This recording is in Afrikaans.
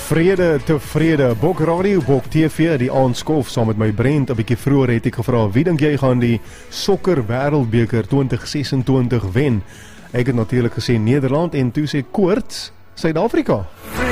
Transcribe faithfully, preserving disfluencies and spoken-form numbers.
Vrede tevrede, Bok Radio, Bok T V, die aanskof saam met my Brent. 'n bietjie vroeër het ek gevra, wie dink jy gaan die sokker wêreldbeker twintig sesentwintig wen? Ek het natuurlik gesê Nederland en toe sê Koorts, Suid-Afrika.